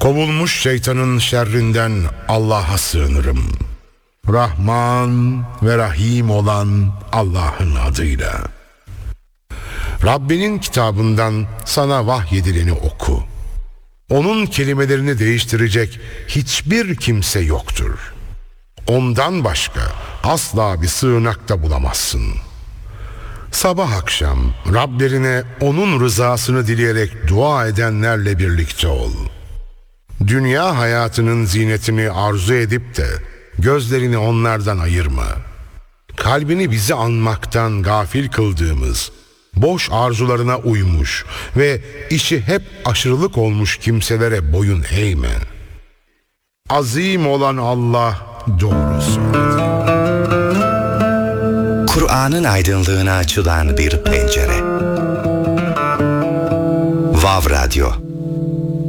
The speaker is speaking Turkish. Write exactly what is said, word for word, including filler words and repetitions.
Kovulmuş şeytanın şerrinden Allah'a sığınırım. Rahman ve Rahim olan Allah'ın adıyla. Rabbinin kitabından sana vahyedileni oku. Onun kelimelerini değiştirecek hiçbir kimse yoktur. Ondan başka asla bir sığınakta bulamazsın. Sabah akşam Rablerine onun rızasını dileyerek dua edenlerle birlikte ol. Dünya hayatının zinetini arzu edip de gözlerini onlardan ayırma. Kalbini bizi anmaktan gafil kıldığımız, boş arzularına uymuş ve işi hep aşırılık olmuş kimselere boyun eğme. Azim olan Allah doğru söyledi. Kur'an'ın aydınlığına açılan bir pencere. Vav Radyo.